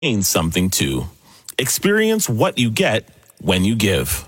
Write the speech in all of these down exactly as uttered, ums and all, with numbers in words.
means something too. Experience what you get when you give.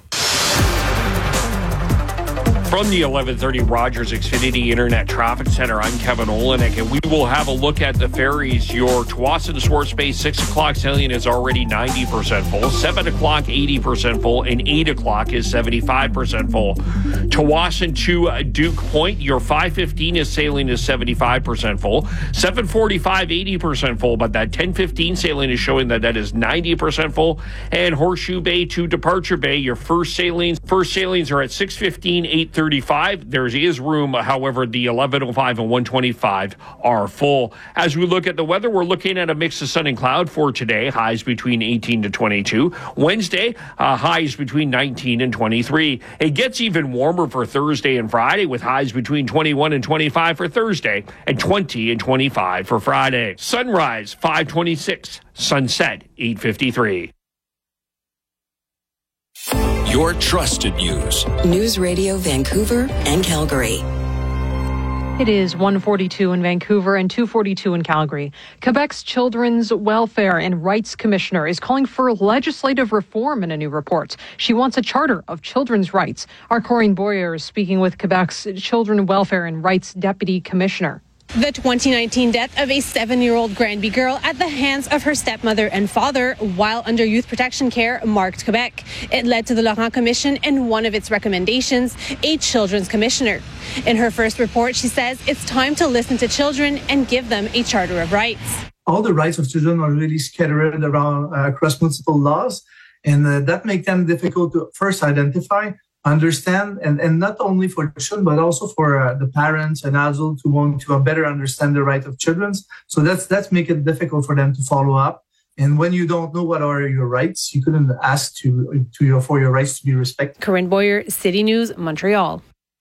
From the eleven thirty Rogers Xfinity Internet Traffic Center, I'm Kevin Olenek, and we will have a look at the ferries. Your Tsawwassen to Swartz Bay six o'clock sailing is already ninety percent full, seven o'clock eighty percent full, and eight o'clock is seventy-five percent full. Tsawwassen to Duke Point, your five fifteen is sailing is seventy-five percent full, seven forty-five eighty percent full, but that ten fifteen sailing is showing that that is ninety percent full. And Horseshoe Bay to Departure Bay, your first sailings, first sailings are at six fifteen, eight thirty. thirty-five. There is room, however, the eleven oh five and one twenty-five are full. As we look at the weather, we're looking at a mix of sun and cloud for today, highs between eighteen to twenty-two. Wednesday, uh, highs between nineteen and twenty-three. It gets even warmer for Thursday and Friday, with highs between twenty-one and twenty-five for Thursday and twenty and twenty-five for Friday. Sunrise, five twenty-six. Sunset, eight fifty-three. Your trusted news. News Radio Vancouver and Calgary. It is one forty-two in Vancouver and two forty-two in Calgary. Quebec's Children's Welfare and Rights Commissioner is calling for legislative reform in a new report. She wants a charter of children's rights. Our Corinne Boyer is speaking with Quebec's Children's Welfare and Rights Deputy Commissioner. The twenty nineteen death of a seven-year-old Granby girl at the hands of her stepmother and father while under youth protection care marked Quebec. It led to the Laurent Commission and one of its recommendations, a children's commissioner. In her first report, she says it's time to listen to children and give them a charter of rights. All the rights of children are really scattered around uh, across multiple laws, and uh, that makes them difficult to first identify, understand, and, and not only for children, but also for uh, the parents and adults who want to uh, better understand the right of children. So that's that's make it difficult for them to follow up. And when you don't know what are your rights, you couldn't ask to to your for your rights to be respected. Corinne Boyer, City News, Montreal.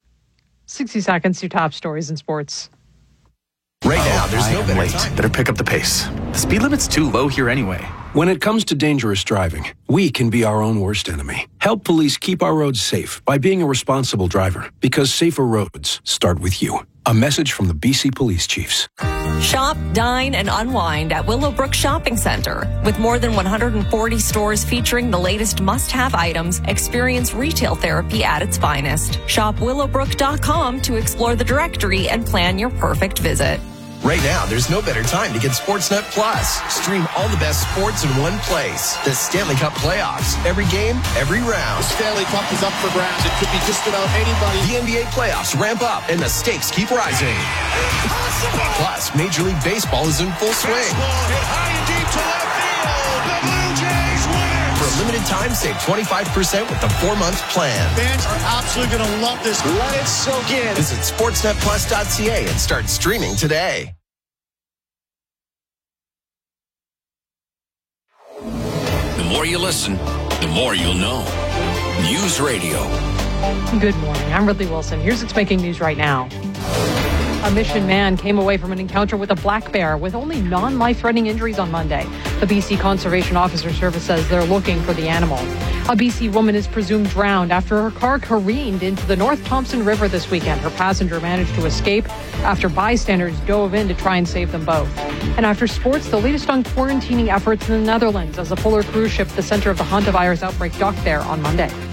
sixty seconds to top stories in sports. Right now, there's no better time. Better pick up the pace. The speed limit's too low here anyway. When it comes to dangerous driving, we can be our own worst enemy. Help police keep our roads safe by being a responsible driver, because safer roads start with you. A message from the B C Police Chiefs. Shop, dine, and unwind at Willowbrook Shopping Center. With more than one hundred forty stores featuring the latest must-have items, experience retail therapy at its finest. Shop willowbrook dot com to explore the directory and plan your perfect visit. Right now, there's no better time to get Sportsnet Plus. Stream all the best sports in one place. The Stanley Cup playoffs. Every game, every round. The Stanley Cup is up for grabs. It could be just about anybody. The N B A playoffs ramp up, and the stakes keep rising. Impossible. Plus, Major League Baseball is in full swing. Hit high and deep to left field. The Blue Jays win it. For a limited time, save twenty-five percent with the four-month plan. Fans are absolutely going to love this. Let it soak in. Visit sportsnet plus dot c a and start streaming today. The more you listen, the more you'll know. News Radio. Good morning. I'm Ridley Wilson. Here's what's making news right now. A Mission man came away from an encounter with a black bear with only non-life-threatening injuries on Monday. The B C Conservation Officer Service says they're looking for the animal. A B C woman is presumed drowned after her car careened into the North Thompson River this weekend. Her passenger managed to escape after bystanders dove in to try and save them both. And after sports, the latest on quarantining efforts in the Netherlands as a polar cruise ship at the center of the hantavirus outbreak docked there on Monday.